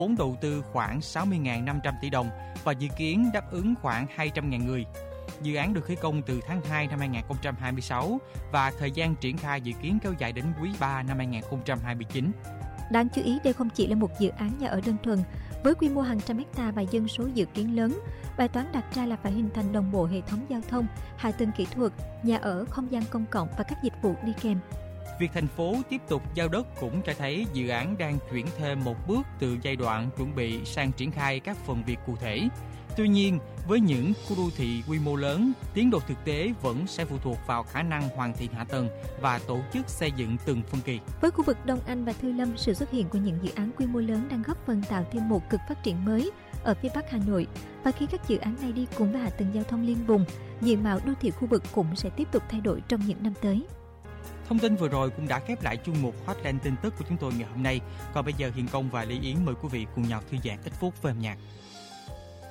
vốn đầu tư khoảng 60.500 tỷ đồng và dự kiến đáp ứng khoảng 200.000 người. Dự án được khởi công từ tháng 2 năm 2026 và thời gian triển khai dự kiến kéo dài đến quý 3 năm 2029. Đáng chú ý, đây không chỉ là một dự án nhà ở đơn thuần. Với quy mô hàng trăm hectare và dân số dự kiến lớn, bài toán đặt ra là phải hình thành đồng bộ hệ thống giao thông, hạ tầng kỹ thuật, nhà ở, không gian công cộng và các dịch vụ đi kèm. Việc thành phố tiếp tục giao đất cũng cho thấy dự án đang chuyển thêm một bước từ giai đoạn chuẩn bị sang triển khai các phần việc cụ thể. Tuy nhiên, với những khu đô thị quy mô lớn, tiến độ thực tế vẫn sẽ phụ thuộc vào khả năng hoàn thiện hạ tầng và tổ chức xây dựng từng phân kỳ. Với khu vực Đông Anh và Thư Lâm, sự xuất hiện của những dự án quy mô lớn đang góp phần tạo thêm một cực phát triển mới ở phía Bắc Hà Nội. Và khi các dự án này đi cùng với hạ tầng giao thông liên vùng, diện mạo đô thị khu vực cũng sẽ tiếp tục thay đổi trong những năm tới. Thông tin vừa rồi cũng đã khép lại chuyên mục Hotline tin tức của chúng tôi ngày hôm nay. Còn bây giờ Hiền Công và Lý Yến mời quý vị cùng nhau thư giãn ít phút với âm nhạc.